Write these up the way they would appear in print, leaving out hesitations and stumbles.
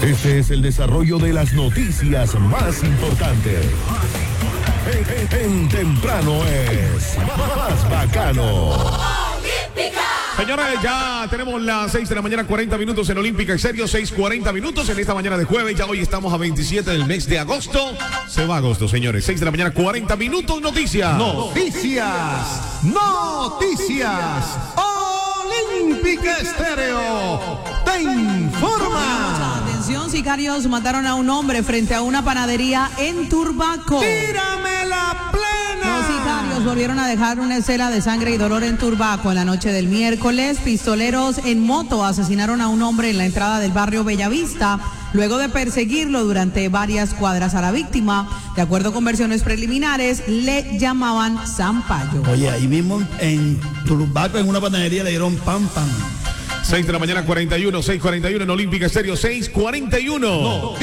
Este es el desarrollo de las noticias más importantes. En temprano es más bacano. Señores, ya tenemos las 6 de la mañana, 40 minutos en Olímpica Estéreo, 6:40 minutos en esta mañana de jueves. Ya hoy estamos a 27 del mes de agosto. Se va agosto, señores. 6 de la mañana, 40 minutos. Noticias. Noticias. Olímpica Estéreo te informa. Atención, sicarios mataron a un hombre frente a una panadería en Turbaco. ¡Tírame la plena! Los sicarios volvieron a dejar una estela de sangre y dolor en Turbaco en la noche del miércoles. Pistoleros en moto asesinaron a un hombre en la entrada del barrio Bellavista, luego de perseguirlo durante varias cuadras a la víctima. De acuerdo con versiones preliminares, le llamaban Zampayo. Oye, ahí mismo en Turbaco, en una panadería, le dieron pan. 6 de la mañana, 41, 6:41 en Olímpica Estéreo, 6:41.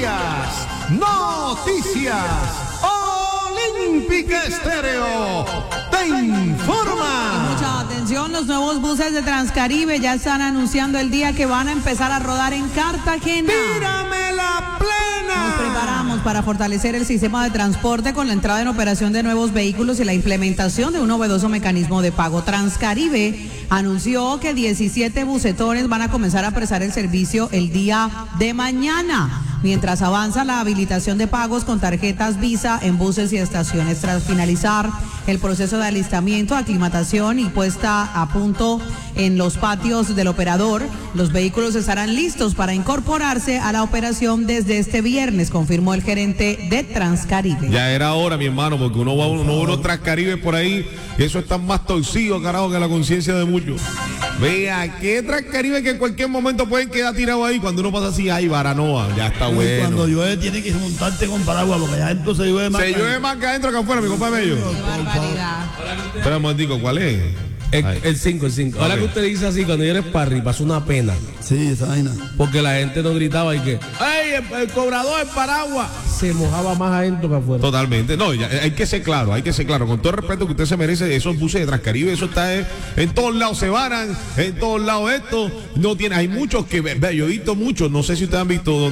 Noticias. Olímpica Estéreo te informa. Mucha atención, los nuevos buses de Transcaribe ya están anunciando el día que van a empezar a rodar en Cartagena. ¡Tírame la plena! Nos preparamos para fortalecer el sistema de transporte con la entrada en operación de nuevos vehículos y la implementación de un novedoso mecanismo de pago. Transcaribe anunció que 17 bucetones van a comenzar a prestar el servicio el día de mañana, mientras avanza la habilitación de pagos con tarjetas Visa en buses y estaciones. Tras finalizar el proceso de alistamiento, aclimatación y puesta a punto en los patios del operador, los vehículos estarán listos para incorporarse a la operación desde este viernes, confirmó el gerente de Transcaribe. Ya era hora, mi hermano, porque uno va uno Transcaribe por ahí, y eso está más torcido, carajo, que la conciencia de muchos. Vea, que Transcaribe que en cualquier momento pueden quedar tirados ahí, cuando uno pasa así, ay, Baranoa, ya está bueno. Cuando llueve tiene que montarte con paraguas, porque allá adentro se llueve más. Se llueve más que adentro que afuera, mi compa Mello. Qué barbaridad. Espera un momentico, ¿cuál es? El 5. Ahora que usted dice así, cuando yo eres parry, pasó una pena. Sí, esa vaina. Porque la gente no gritaba y que, ¡ay, el cobrador, el paraguas! Se mojaba más adentro que afuera. Totalmente. No, hay que ser claro, Con todo el respeto que usted se merece, esos buses de Transcaribe, eso está en todos lados, se varan, en todos lados esto. No tiene, hay muchos que, yo he visto muchos, no sé si ustedes han visto